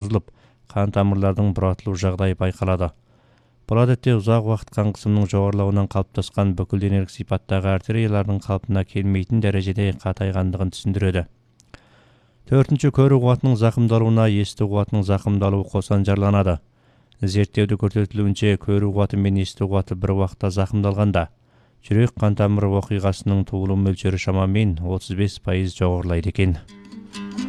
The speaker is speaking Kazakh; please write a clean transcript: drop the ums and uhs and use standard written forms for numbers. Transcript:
бұзылып, қан тамырлардың бұратылу жағдайы байқалады. Бұл әдетте ұзақ уақыт қан қысымының жоғарылауынан қалыптасқан бүкіл денелік сипаттағы артериялардың қалпына келмейтін дәрежеде қатайғандығын түсіндіреді. Төртінші, көру қуатының зақымдалуына есту қуатының зақымдалуы қосан жарланады. Зерттеуді көрсетілуінше, көру қуаты мен есту қуаты бір уақытта зақымдалғанда, жүрек қан тамыры оқиғасының туылу мөлшері шамамен 35% жоғарылайды екен.